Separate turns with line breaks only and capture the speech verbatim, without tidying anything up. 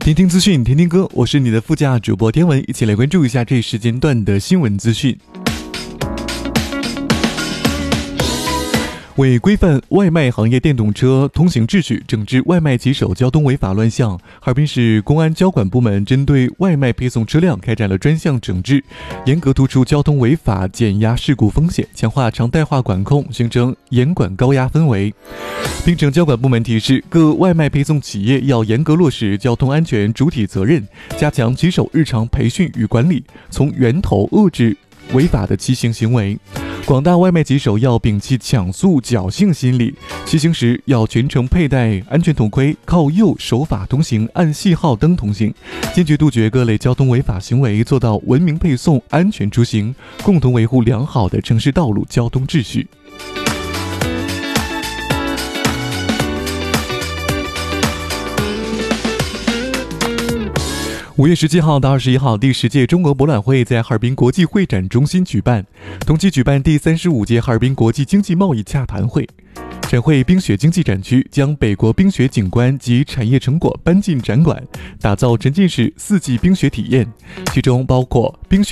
听听资讯，听听歌，我是你的副驾主播天文，一起来关注一下这时间段的新闻资讯。为规范外卖行业电动车通行秩序，整治外卖骑手交通违法乱象，哈尔滨市公安交管部门针对外卖配送车辆开展了专项整治，严格突出交通违法，减压事故风险，强化常态化管控，形成严管高压氛围。并城交管部门提示，各外卖配送企业要严格落实交通安全主体责任，加强骑手日常培训与管理，从源头遏制违法的骑行行为。广大外卖骑手要摒弃抢速侥幸心理，骑行时要全程佩戴安全头盔，靠右守法通行，按信号灯通行，坚决杜绝各类交通违法行为，做到文明配送、安全出行，共同维护良好的城市道路交通秩序。五月十七号到二十一号，第十届中国博览会在哈尔滨国际会展中心举办，同期举办第三十五届哈尔滨国际经济贸易洽谈会。展会冰雪经济展区将北国冰雪景观及产业成果搬进展馆，打造沉浸式四季冰雪体验，其中包括冰雪